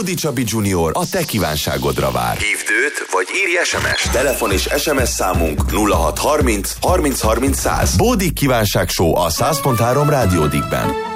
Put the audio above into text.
Bódi Csabi Junior a te kívánságodra vár. Hívd őt, vagy írj SMS. Telefon és SMS számunk 0630 30 30 100. Bódi kívánság show a 100.3 Rádiódikben.